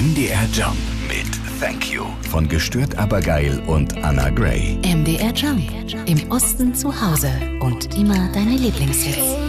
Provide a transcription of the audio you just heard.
MDR Jump mit Thank You von Gestört aber geil und Anna Gray. MDR Jump. Im Osten zu Hause und immer deine Lieblingshits.